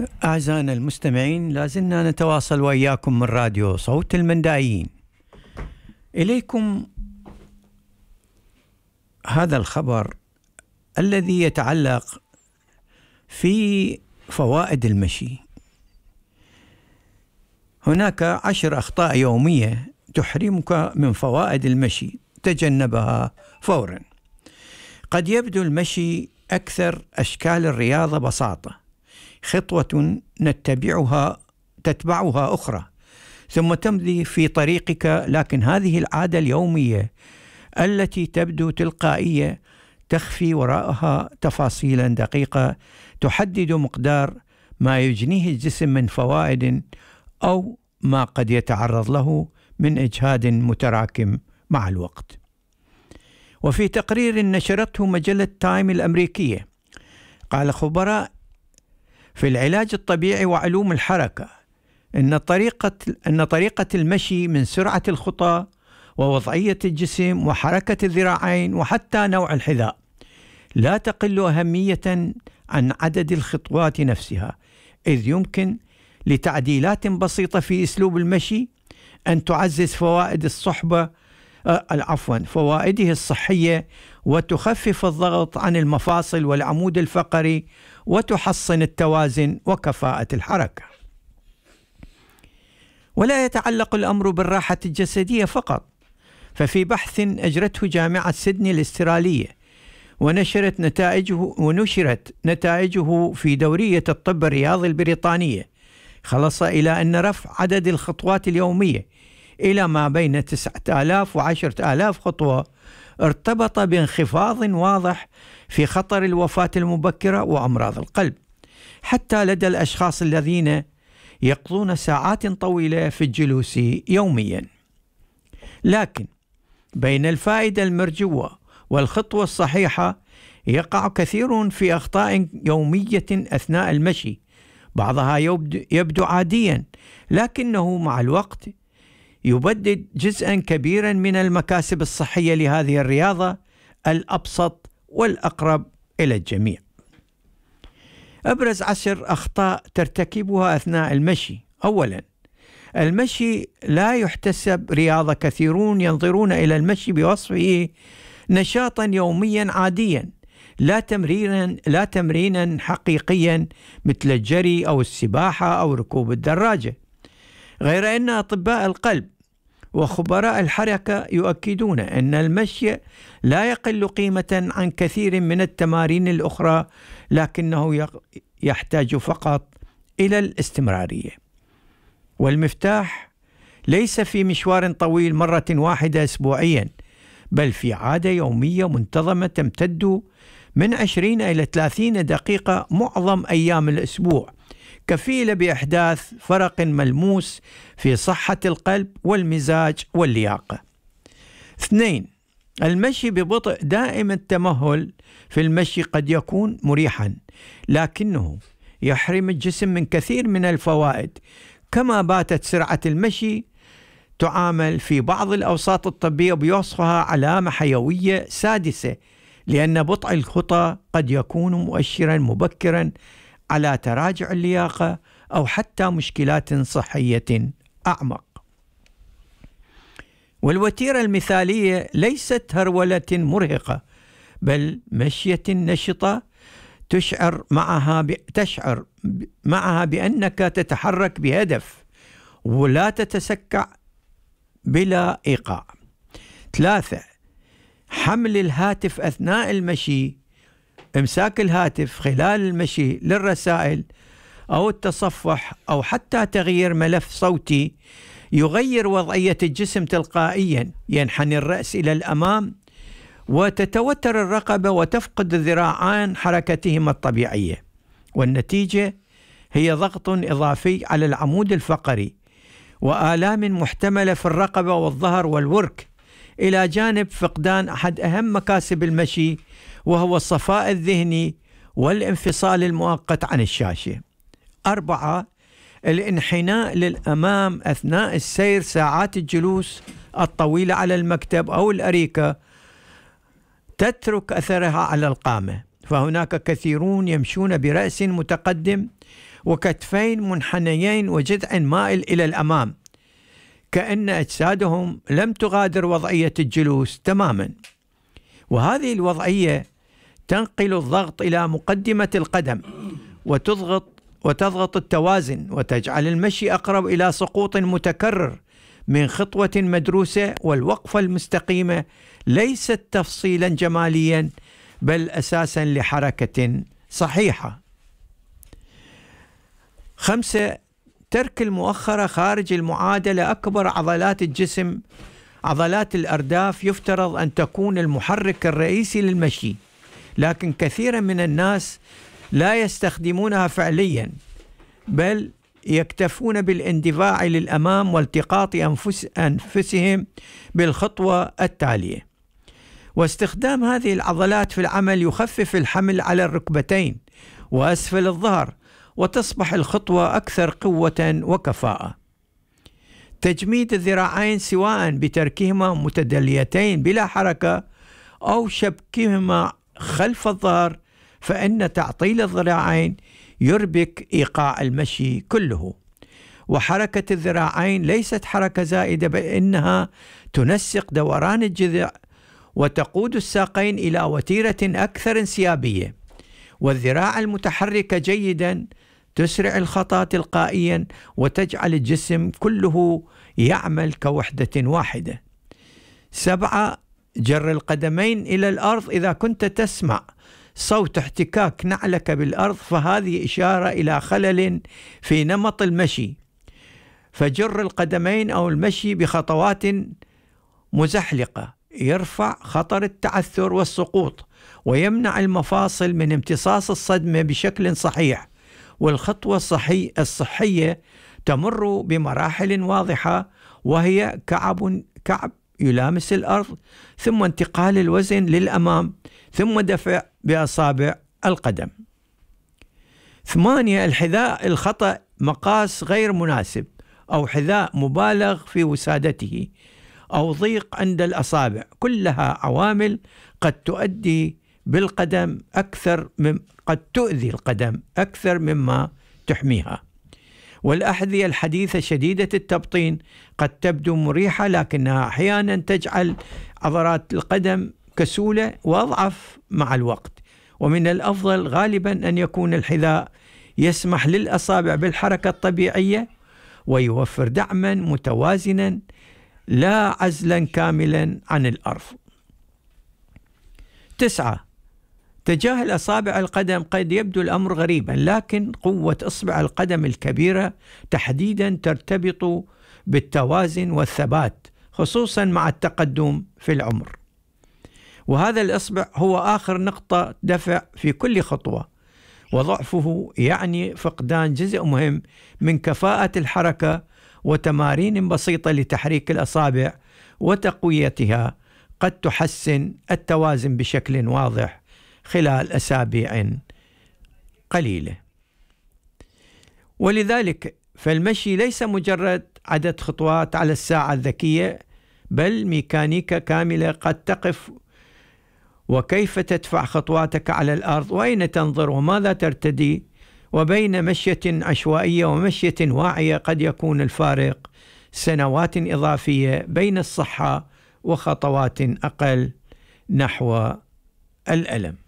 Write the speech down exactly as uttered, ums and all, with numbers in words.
أعزائنا المستمعين، لازلنا نتواصل وإياكم من راديو صوت المندائيين. إليكم هذا الخبر الذي يتعلق في فوائد المشي. هناك عشر أخطاء يومية تحرمك من فوائد المشي، تجنبها فورا. قد يبدو المشي أكثر أشكال الرياضة بساطة، خطوة نتبعها تتبعها أخرى ثم تمضي في طريقك، لكن هذه العادة اليومية التي تبدو تلقائية تخفي وراءها تفاصيلا دقيقة تحدد مقدار ما يجنيه الجسم من فوائد أو ما قد يتعرض له من إجهاد متراكم مع الوقت. وفي تقرير نشرته مجلة تايم الأمريكية، قال خبراء في العلاج الطبيعي وعلوم الحركة إن طريقة أن طريقة المشي من سرعة الخطى ووضعية الجسم وحركة الذراعين وحتى نوع الحذاء لا تقل أهمية عن عدد الخطوات نفسها، إذ يمكن لتعديلات بسيطة في أسلوب المشي أن تعزز فوائد الصحبة آه العفوا فوائده الصحية، وتخفف الضغط عن المفاصل والعمود الفقري، وتحسن التوازن وكفاءة الحركة. ولا يتعلق الأمر بالراحة الجسدية فقط، ففي بحث أجرته جامعة سيدني الاسترالية ونشرت نتائجه ونشرت نتائجه في دورية الطب الرياضي البريطانية، خلص إلى أن رفع عدد الخطوات اليومية إلى ما بين تسعة آلاف وعشرة آلاف خطوة ارتبط بانخفاض واضح في خطر الوفاة المبكرة وأمراض القلب، حتى لدى الأشخاص الذين يقضون ساعات طويلة في الجلوس يوميا. لكن بين الفائدة المرجوة والخطوة الصحيحة يقع كثير في أخطاء يومية أثناء المشي، بعضها يبدو عاديا لكنه مع الوقت يبدد جزءا كبيرا من المكاسب الصحية لهذه الرياضة الأبسط والأقرب إلى الجميع. أبرز عشر أخطاء ترتكبها أثناء المشي. أولا، المشي لا يحتسب رياضة. كثيرون ينظرون إلى المشي بوصفه نشاطا يوميا عاديا، لا تمرينا لا تمرينا حقيقيا مثل الجري أو السباحة أو ركوب الدراجة، غير أن أطباء القلب وخبراء الحركة يؤكدون أن المشي لا يقل قيمة عن كثير من التمارين الأخرى، لكنه يحتاج فقط إلى الاستمرارية. والمفتاح ليس في مشوار طويل مرة واحدة أسبوعيا، بل في عادة يومية منتظمة تمتد من عشرين إلى ثلاثين دقيقة معظم أيام الأسبوع، كفيلة بإحداث فرق ملموس في صحة القلب والمزاج واللياقة. اثنين، المشي ببطء. دائم التمهل في المشي قد يكون مريحا، لكنه يحرم الجسم من كثير من الفوائد. كما باتت سرعة المشي تعامل في بعض الأوساط الطبية بوصفها علامة حيوية سادسة، لأن بطء الخطى قد يكون مؤشرا مبكرا على تراجع اللياقة أو حتى مشكلات صحية أعمق. والوتيرة المثالية ليست هرولة مرهقة، بل مشية نشطة تشعر معها ب... تشعر معها بأنك تتحرك بهدف ولا تتسكع بلا إيقاع. ثلاثة، حمل الهاتف أثناء المشي. إمساك الهاتف خلال المشي للرسائل أو التصفح أو حتى تغيير ملف صوتي يغير وضعية الجسم تلقائيا، ينحني الرأس إلى الأمام وتتوتر الرقبة وتفقد الذراعان حركتهما الطبيعية، والنتيجة هي ضغط إضافي على العمود الفقري وآلام محتملة في الرقبة والظهر والورك، إلى جانب فقدان أحد أهم مكاسب المشي وهو الصفاء الذهني والانفصال المؤقت عن الشاشة. أربعة، الانحناء للأمام أثناء السير. ساعات الجلوس الطويلة على المكتب أو الأريكة تترك أثرها على القامة، فهناك كثيرون يمشون برأس متقدم وكتفين منحنيين وجذع مائل إلى الأمام، كأن أجسادهم لم تغادر وضعية الجلوس تماما. وهذه الوضعية تنقل الضغط إلى مقدمة القدم وتضغط وتضغط التوازن، وتجعل المشي أقرب إلى سقوط متكرر من خطوة مدروسة. والوقفة المستقيمة ليست تفصيلا جماليا بل أساسا لحركة صحيحة. خمسة، ترك المؤخرة خارج المعادلة. أكبر عضلات الجسم عضلات الأرداف يفترض أن تكون المحرك الرئيسي للمشي، لكن كثيرا من الناس لا يستخدمونها فعليا، بل يكتفون بالاندفاع للأمام والتقاط أنفس أنفسهم بالخطوة التالية. واستخدام هذه العضلات في العمل يخفف الحمل على الركبتين وأسفل الظهر، وتصبح الخطوة أكثر قوة وكفاءة. تجميد الذراعين سواء بتركهما متدليتين بلا حركة أو شبكهما خلف الظهر، فإن تعطيل الذراعين يربك إيقاع المشي كله. وحركة الذراعين ليست حركة زائدة، بل إنها تنسق دوران الجذع وتقود الساقين إلى وتيرة أكثر انسيابية. والذراع المتحركة جيدا تسرع الخطى تلقائيا وتجعل الجسم كله يعمل كوحدة واحدة. سبعة، جر القدمين إلى الأرض. إذا كنت تسمع صوت احتكاك نعلك بالأرض فهذه إشارة إلى خلل في نمط المشي، فجر القدمين أو المشي بخطوات مزحلقة يرفع خطر التعثر والسقوط ويمنع المفاصل من امتصاص الصدمة بشكل صحيح. والخطوة الصحي الصحية تمر بمراحل واضحة، وهي كعب كعب يلامس الأرض، ثم انتقال الوزن للأمام، ثم دفع بأصابع القدم. ثمانية، الحذاء الخطأ مقاس غير مناسب أو حذاء مبالغ في وسادته أو ضيق عند الأصابع، كلها عوامل قد تؤدي بالقدم أكثر من قد تؤذي القدم أكثر مما تحميها. والأحذية الحديثة شديدة التبطين قد تبدو مريحة، لكنها أحيانا تجعل عضلات القدم كسولة وأضعف مع الوقت. ومن الأفضل غالبا أن يكون الحذاء يسمح للأصابع بالحركة الطبيعية ويوفر دعما متوازنا لا عزلا كاملا عن الأرض. تسعة، تجاهل أصابع القدم. قد يبدو الأمر غريبا، لكن قوة إصبع القدم الكبيرة تحديدا ترتبط بالتوازن والثبات، خصوصا مع التقدم في العمر. وهذا الإصبع هو آخر نقطة دفع في كل خطوة، وضعفه يعني فقدان جزء مهم من كفاءة الحركة. وتمارين بسيطة لتحريك الأصابع وتقويتها قد تحسن التوازن بشكل واضح خلال أسابيع قليلة. ولذلك فالمشي ليس مجرد عدد خطوات على الساعة الذكية، بل ميكانيكا كاملة قد تقف وكيف تدفع خطواتك على الأرض، وأين تنظر وماذا ترتدي. وبين مشية عشوائية ومشية واعية قد يكون الفارق سنوات إضافية بين الصحة وخطوات أقل نحو الألم.